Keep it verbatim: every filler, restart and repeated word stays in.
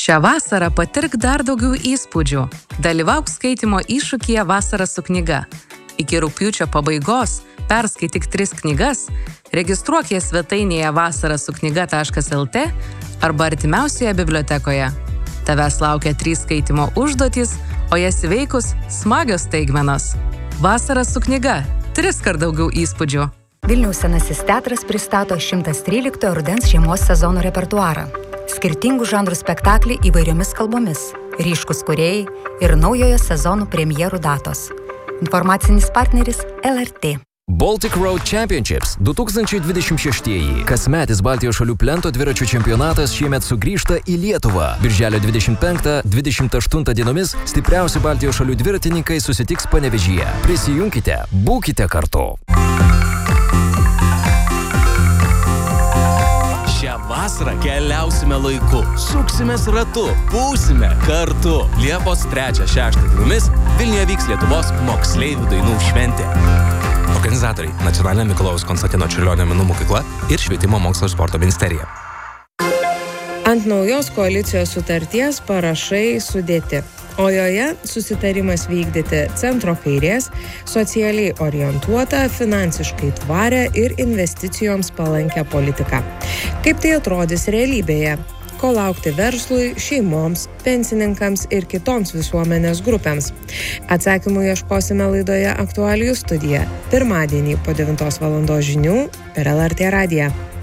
Šią vasarą patirk dar daugiau įspūdžių. Dalyvauk skaitimo iššūkyje Vasara su knyga. Iki rugpjūčio pabaigos perskaityk tris knygas, registruokies svetainėje vasara su knyga taškas lt arba artimiausioje bibliotekoje. Tavęs laukia trys skaitimo užduotys, o jas įveikus smagios staigmenos. Vasara su knyga. Tris kart daugiau įspūdžių. Vilniaus Senasis teatras pristato šimtas tryliktojo rudens žiemos sezono repertuarą. Skirtingų žanrų spektaklį įvairiomis kalbomis, ryškus kūrėjai ir naujojo sezono premjerų datos. Informacinis partneris L R T. Baltic Road Championships du tūkstančiai dvidešimt šeši. Kasmetis Baltijos šalių plento dviračių čempionatas šiemet sugrįžta į Lietuvą. Birželio dvidešimt penktą - dvidešimt aštuntą dienomis stipriausi Baltijos šalių dviratininkai susitiks Panevėžyje. Prisijunkite, būkite kartu. Šią vasarą keliausime laiku, suksimės ratu, būsime kartu. Liepos trečią šeštą dienomis Vilniuje vyks Lietuvos moksleivių dainų šventė. Organizatoriai – Nacionalinė Mikalojaus Konstantino Čiurlionio menų mokykla ir Švietimo mokslo ir sporto ministerija. Ant naujos koalicijos sutarties parašai sudėti, o joje susitarimas vykdyti centro kairės, socialiai orientuotą, finansiškai tvarę ir investicijoms palankę politiką. Kaip tai atrodys realybėje? Ko laukti verslui, šeimoms, pensininkams ir kitoms visuomenės grupėms? Atsakymų ieškosime laidoje Aktualijų studija. Pirmadienį po devintos valandos žinių per L R T radiją.